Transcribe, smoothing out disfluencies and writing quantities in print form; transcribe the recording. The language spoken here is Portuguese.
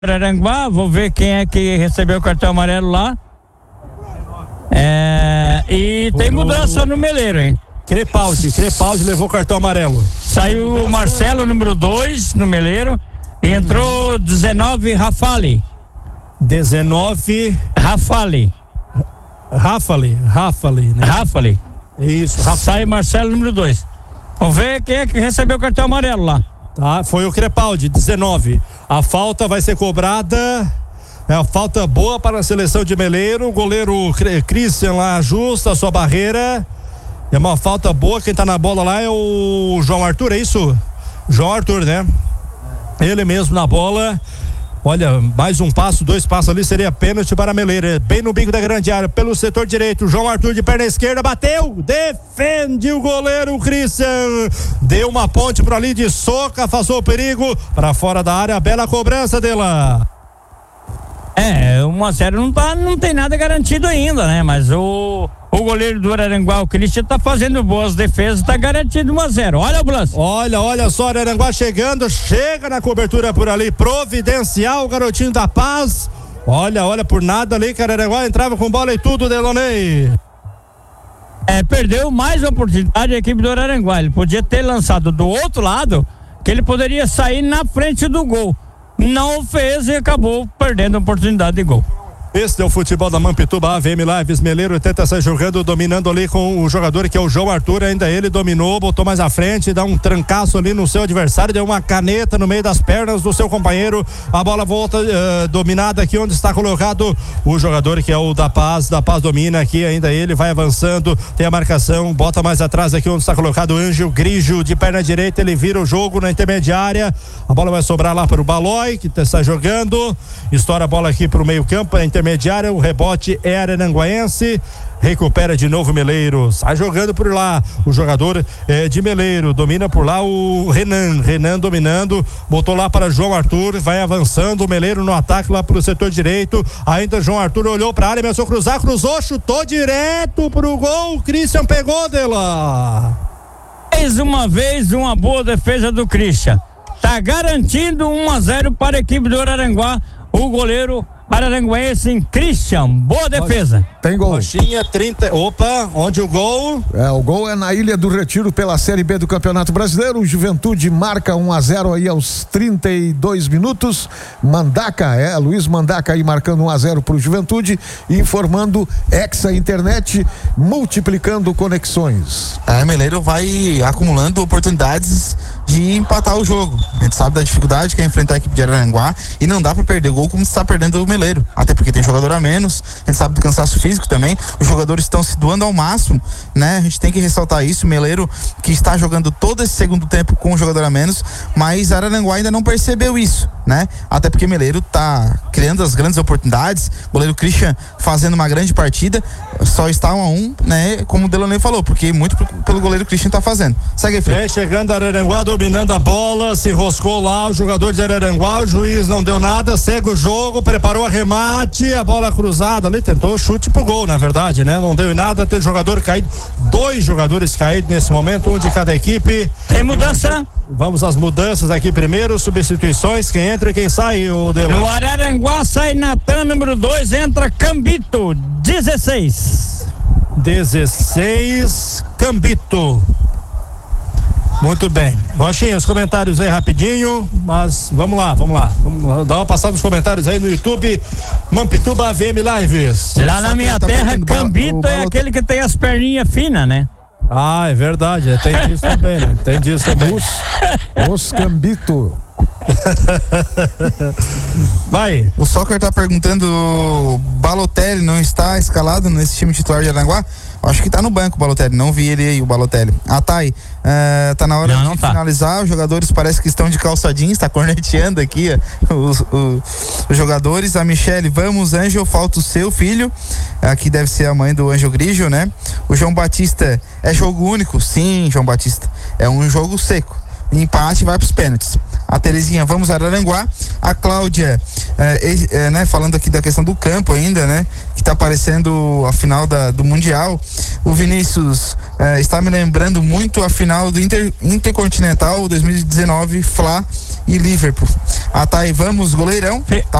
Araranguá, vou ver quem é que recebeu o cartão amarelo lá. E tem mudança no Meleiro, hein? Crepaldi levou o cartão amarelo. Saiu o Marcelo, número 2, no Meleiro. E entrou 19, Rafali. 19. Rafali, né? Rafali. Isso, Sai Marcelo, número 2. Vamos ver quem é que recebeu o cartão amarelo lá. Tá, foi o Crepaldi, 19. A falta vai ser cobrada. É uma falta boa para a seleção de Meleiro. O goleiro Christian lá ajusta a sua barreira. É uma falta boa. Quem tá na bola lá é o João Arthur, é isso? João Arthur, né? Ele mesmo na bola. Olha, mais um passo, 2 passos ali, seria pênalti para Meleiro. Bem no bico da grande área, pelo setor direito. João Arthur de perna esquerda, bateu, defende o goleiro Christian. Deu uma ponte por ali de soca, afastou o perigo para fora da área. Bela cobrança dela. 1-0 não tem nada garantido ainda, né? Mas o goleiro do Araranguá, o Christian, tá fazendo boas defesas, tá garantido 1-0. Olha o lance. Olha só, Araranguá chega na cobertura por ali, providencial, o garotinho da Paz. Olha, por nada ali que Araranguá entrava com bola e tudo, Delonei. Perdeu mais oportunidade a equipe do Araranguá. Ele podia ter lançado do outro lado, que ele poderia sair na frente do gol. Não fez e acabou perdendo a oportunidade de gol. Este é o futebol da Mampituba, AVM Lives. Meleiro tenta sair jogando, dominando ali com o jogador que é o João Arthur. Ainda ele dominou, botou mais à frente, dá um trancaço ali no seu adversário, deu uma caneta no meio das pernas do seu companheiro. A bola volta dominada aqui onde está colocado o jogador que é o da Paz. Da Paz domina aqui, ainda ele vai avançando, tem a marcação, bota mais atrás aqui onde está colocado o Ângelo Grigio de perna direita. Ele vira o jogo na intermediária. A bola vai sobrar lá para o Balói, que está jogando. Estoura a bola aqui para o meio campo, intermediária, o rebote é arananguaense, recupera de novo Meleiro, sai jogando por lá, o jogador de Meleiro, domina por lá o Renan dominando, botou lá para João Arthur, vai avançando o Meleiro no ataque lá pro setor direito, ainda João Arthur olhou pra área, começou a cruzou, chutou direto pro gol, o Christian pegou dela. Mais uma vez, uma boa defesa do Christian, tá garantindo 1-0 para a equipe do Araranguá, o goleiro araranguense Christian, boa defesa. Tem gol. Coxinha 30. Opa, onde o gol? O gol é na Ilha do Retiro pela Série B do Campeonato Brasileiro. O Juventude marca 1-0 aí aos 32 minutos. Luiz Mandaca aí marcando 1-0 pro Juventude, informando Exa Internet, multiplicando conexões. Meleiro vai acumulando oportunidades de empatar o jogo. A gente sabe da dificuldade que é enfrentar a equipe de Araranguá e não dá para perder gol como está perdendo o Meleiro, até porque tem jogador a menos, a gente sabe do cansaço físico também, os jogadores estão se doando ao máximo, né? A gente tem que ressaltar isso, o Meleiro que está jogando todo esse segundo tempo com um jogador a menos, mas Araranguá ainda não percebeu isso, né? Até porque Meleiro tá criando as grandes oportunidades, o goleiro Christian fazendo uma grande partida, só está 1-1, né? Como o Delonei falou, porque muito pelo goleiro Christian tá fazendo. Segue aí, Felipe. Chegando Araranguá, dominando a bola, se enroscou lá o jogador de Araranguá, o juiz não deu nada, segue o jogo, preparou a remate, a bola cruzada ali, tentou chute pro gol, na verdade, né? Não deu em nada, tem jogador caído, 2 jogadores caídos nesse momento, um de cada equipe. Tem mudança? Vamos às mudanças aqui primeiro, substituições, quem entra e quem sai, o Delon. No Araranguá sai Natan, número 2, entra Cambito, 16, Cambito. Muito bem. Rochinha, os comentários aí rapidinho, mas vamos lá. Vamos dar uma passada nos comentários aí no YouTube, Mampituba AVM Lives. Lá na minha terra, Cambito é aquele que tem as perninhas finas, né? Ah, é verdade, tem disso também, né? Tem disso também. Os Cambito. Vai. O Soccer tá perguntando, Balotelli não está escalado nesse time titular de Araranguá? Acho que tá no banco o Balotelli, não vi ele aí, o Balotelli. Thay, tá na hora de finalizar, os jogadores parece que estão de calça jeans, tá corneteando aqui os jogadores. A Michele, vamos Ângelo, falta o seu filho, aqui deve ser a mãe do Ângelo Grigio, né? O João Batista, é jogo único? Sim, João Batista, é um jogo seco, empate vai pros pênaltis. A Terezinha, vamos Araranguá. A Cláudia, né, falando aqui da questão do campo ainda, né, que tá aparecendo a final do Mundial. O Vinícius está me lembrando muito a final do Intercontinental 2019, Fla e Liverpool. A Thay, vamos, goleirão.